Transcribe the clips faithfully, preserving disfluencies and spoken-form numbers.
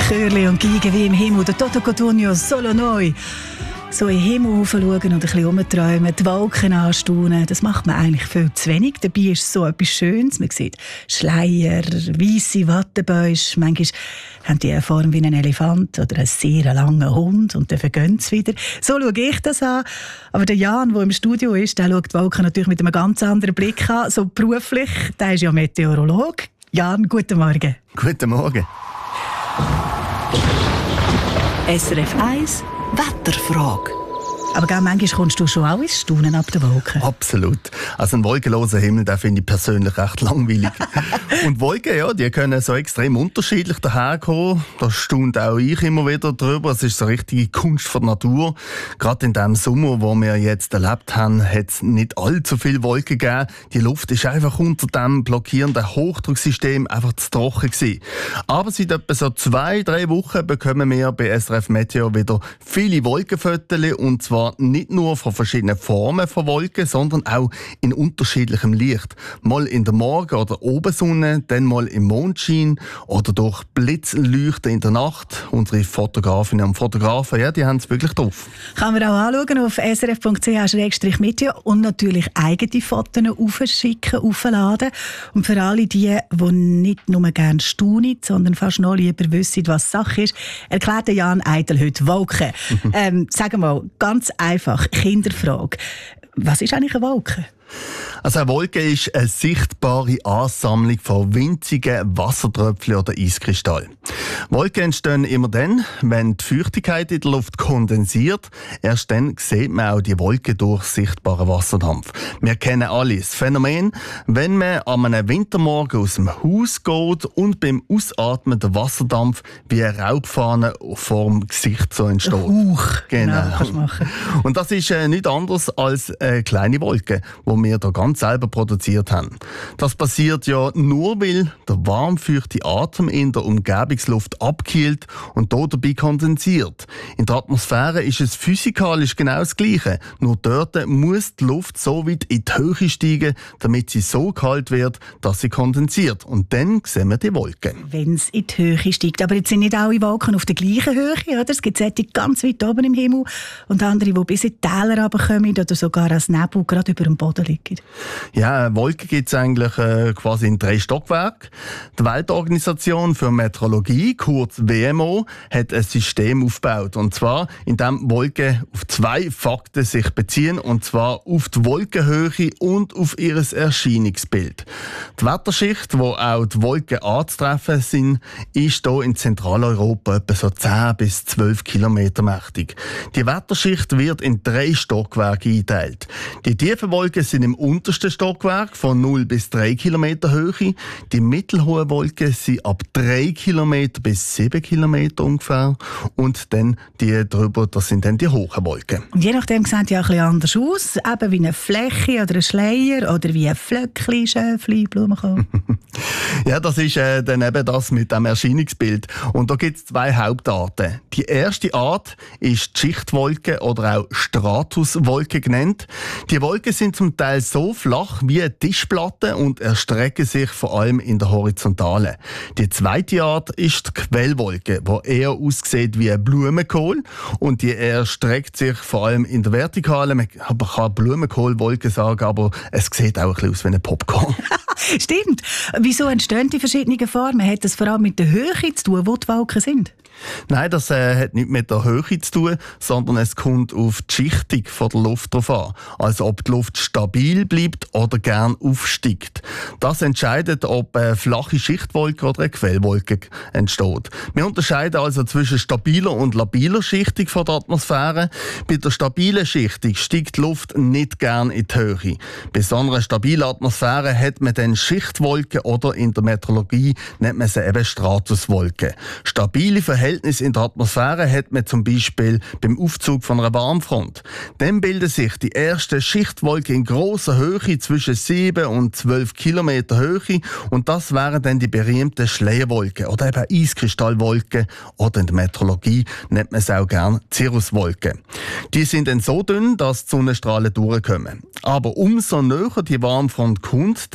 Chörli und Geigen wie im Himmel, der Toto Cotugno, Solo Noi. So in den Himmel schauen und ein bisschen rumträumen, die Wolken anstaunen, das macht man eigentlich viel zu wenig. Dabei ist es so etwas Schönes. Man sieht Schleier, weisse Wattebäusche, manchmal haben die eine Form wie ein Elefant oder einen sehr langen Hund und dann vergehen sie wieder. So schaue ich das an. Aber der Jan, der im Studio ist, der schaut die Wolken natürlich mit einem ganz anderen Blick an, so beruflich. Der ist ja Meteorolog. Jan, guten Morgen. Guten Morgen. S R F eins Wetterfrage. Aber gell, manchmal kommst du schon auch ins Staunen ab den Wolken. Absolut. Also ein wolkenloser Himmel, den finde ich persönlich recht langweilig. Und Wolken, ja, die können so extrem unterschiedlich daherkommen. Da staunt auch ich immer wieder drüber. Es ist so eine richtige Kunst von der Natur. Gerade in dem Sommer, wo wir jetzt erlebt haben, hat es nicht allzu viele Wolken gegeben. Die Luft ist einfach unter dem blockierenden Hochdrucksystem einfach zu trocken gewesen. Aber seit etwa so zwei, drei Wochen bekommen wir bei S R F Meteo wieder viele Wolkenfotos, und zwar nicht nur von verschiedenen Formen von Wolken, sondern auch in unterschiedlichem Licht. Mal in der Morgen- oder Obersonne, dann mal im Mondschein oder durch Blitzleuchten in der Nacht. Unsere Fotografinnen und Fotografen, ja, die haben es wirklich drauf. Kann man auch anschauen auf s r f punkt c h slash meteo und natürlich eigene Fotos aufschicken, aufladen. Und für alle die, die nicht nur gerne staunen, sondern fast noch lieber wissen, was Sache ist, erklärt Jan Eitel heute Wolken. ähm, sagen wir mal, ganz einfach, Kinderfrage. Was ist eigentlich eine Wolke? Also eine Wolke ist eine sichtbare Ansammlung von winzigen Wassertröpfchen oder Eiskristallen. Wolken entstehen immer dann, wenn die Feuchtigkeit in der Luft kondensiert. Erst dann sieht man auch die Wolke durch sichtbaren Wasserdampf. Wir kennen alle das Phänomen, wenn man an einem Wintermorgen aus dem Haus geht und beim Ausatmen der Wasserdampf wie eine Rauchfahne vor dem Gesicht so entsteht. Huch, genau. genau, kannst du machen. Und das ist äh, nichts anderes als eine kleine Wolke, die wir hier ganz selber produziert haben. Das passiert ja nur, weil der warmfeuchte Atem in der Umgebungsluft abkühlt und dort dabei kondensiert. In der Atmosphäre ist es physikalisch genau das Gleiche. Nur dort muss die Luft so weit in die Höhe steigen, damit sie so kalt wird, dass sie kondensiert. Und dann sehen wir die Wolken. Wenn es in die Höhe steigt. Aber jetzt sind nicht alle Wolken auf der gleichen Höhe. Oder? Es gibt solche ganz weit oben im Himmel und andere, die bis in die Täler runterkommen oder sogar als Nebel gerade über dem Boden liegen. Ja, Wolken gibt es eigentlich äh, quasi in drei Stockwerken. Die Weltorganisation für Meteorologie, kurz W M O, hat ein System aufgebaut. Und zwar, indem Wolken auf zwei Fakten sich beziehen, und zwar auf die Wolkenhöhe und auf ihr Erscheinungsbild. Die Wetterschicht, wo auch die Wolken anzutreffen sind, ist hier in Zentraleuropa etwa so zehn bis zwölf Kilometer mächtig. Die Wetterschicht wird in drei Stockwerke eingeteilt. Die tiefen Wolken sind im untersten Stockwerk von null bis drei Kilometer Höhe. Die mittelhohen Wolken sind ab drei Kilometer bis sieben Kilometer ungefähr. Und dann die drüber, das sind dann die hohen Wolken. Und je nachdem sehen die ja ein bisschen anders aus. Eben wie eine Fläche oder ein Schleier oder wie ein Flöckchen, Schäfli, Blumenkohl. Ja, das ist äh, dann eben das mit dem Erscheinungsbild. Und da gibt es zwei Hauptarten. Die erste Art ist die Schichtwolke oder auch Stratuswolke genannt. Die Wolken sind zum Teil so flach wie eine Tischplatte und erstrecken sich vor allem in der Horizontalen. Die zweite Art ist die Quellwolke, die eher aussieht wie ein Blumenkohl und die erstreckt sich vor allem in der Vertikalen. Man kann Blumenkohlwolke sagen, aber es sieht auch ein bisschen aus wie ein Popcorn. Stimmt. Wieso entstehen die verschiedenen Formen? Hat das vor allem mit der Höhe zu tun, wo die Wolken sind? Nein, das äh, hat nicht mit der Höhe zu tun, sondern es kommt auf die Schichtung von der Luft drauf an. Also ob die Luft stabil bleibt oder gern aufsteigt. Das entscheidet, ob eine flache Schichtwolke oder eine Quellwolke entsteht. Wir unterscheiden also zwischen stabiler und labiler Schichtung von der Atmosphäre. Bei der stabilen Schichtung steigt die Luft nicht gern in die Höhe. Bei so einer stabilen Atmosphäre hat man dann Schichtwolken oder in der Meteorologie nennt man sie eben Stratuswolken. Stabile Verhältnisse in der Atmosphäre hat man zum Beispiel beim Aufzug von einer Warmfront. Dann bilden sich die ersten Schichtwolken in grosser Höhe zwischen sieben und zwölf Kilometer Höhe und das wären dann die berühmten Schleierwolken oder eben Eiskristallwolken oder in der Meteorologie nennt man es auch gern Cirruswolken. Die sind dann so dünn, dass die Sonnenstrahlen durchkommen. Aber umso näher die Warmfront kommt, desto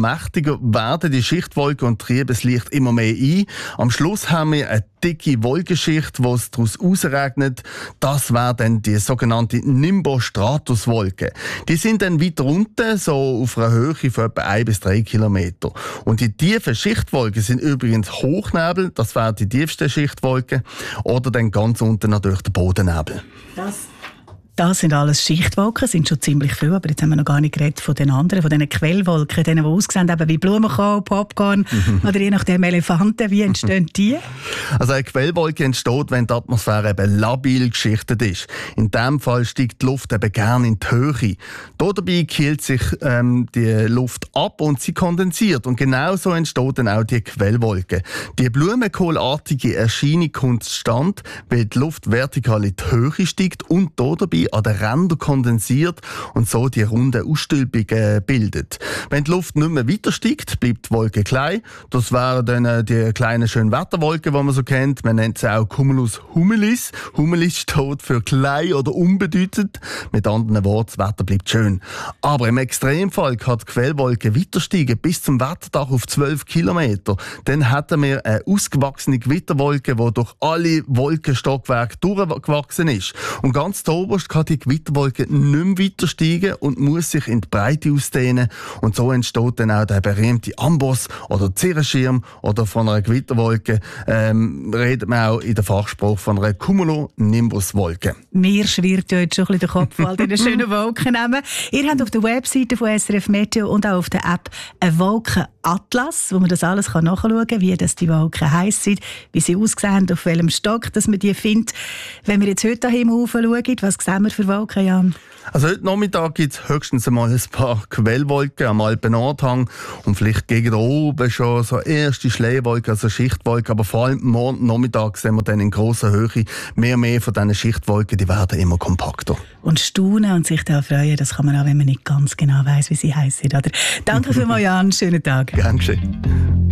mächtiger werden die Schichtwolken und trieben das Licht immer mehr ein. Am Schluss haben wir eine dicke Wolkenschicht, wo es daraus ausregnet. Das wäre dann die sogenannte Nimbostratuswolke. Die sind dann weiter unten, so auf einer Höhe von etwa ein bis drei Kilometer. Und die tiefen Schichtwolken sind übrigens Hochnebel, das wäre die tiefste Schichtwolke, oder dann ganz unten natürlich der Bodennebel. Das Das sind alles Schichtwolken, sind schon ziemlich viel, aber jetzt haben wir noch gar nicht geredet von den anderen, von den Quellwolken, denen, die aussehen eben wie Blumenkohl, Popcorn mhm. oder je nachdem Elefanten. Wie entstehen die? Also eine Quellwolke entsteht, wenn die Atmosphäre eben labil geschichtet ist. In diesem Fall steigt die Luft eben gerne in die Höhe. Dabei kühlt sich ähm, die Luft ab und sie kondensiert. Und genau so entsteht dann auch die Quellwolke. Die blumenkohlartige Erscheinung kommt zustande, weil die Luft vertikal in die Höhe steigt und dabei an den Rändern kondensiert und so die runde Ausstülpung äh, bildet. Wenn die Luft nicht mehr weiter steigt, bleibt die Wolke klein. Das wären dann äh, die kleinen schönen Wetterwolken, die man so kennt. Man nennt sie auch Cumulus humilis. Humilis steht für klein oder unbedeutend. Mit anderen Worten, das Wetter bleibt schön. Aber im Extremfall kann die Quellwolke weiter steigen bis zum Wetterdach auf zwölf Kilometer. Dann hätten wir eine ausgewachsene Gewitterwolke, die durch alle Wolkenstockwerke durchgewachsen ist. Und ganz da oberst kann die Gewitterwolke nicht mehr weiter steigen und muss sich in die Breite ausdehnen. Und so entsteht dann auch der berühmte Amboss oder Cirrenschirm, oder von einer Gewitterwolke ähm, redet man auch in der Fachsprache von einer Cumulonimbuswolke. Mir schwirrt ja jetzt schon ein bisschen der Kopf, all diese schönen Wolken nehmen. Ihr habt auf der Webseite von S R F Meteo und auch auf der App einen Wolkenatlas, wo man das alles nachschauen kann, wie das die Wolken heissen, wie sie aussehen, auf welchem Stock dass man die findet. Wenn wir jetzt heute hier rauf schauen, was sehen wir für Wolken, Jan? Also heute Nachmittag gibt es höchstens einmal ein paar Quellwolken am Alpenordhang und vielleicht gegen oben schon so erste Schleierwolken, also Schichtwolken, aber vor allem morgen Nachmittag sehen wir dann in grosser Höhe mehr und mehr von diesen Schichtwolken, die werden immer kompakter. Und staunen und sich da freuen, das kann man auch, wenn man nicht ganz genau weiss, wie sie heissen. Oder? Danke vielmals, Jan, schönen Tag. Gern geschehen.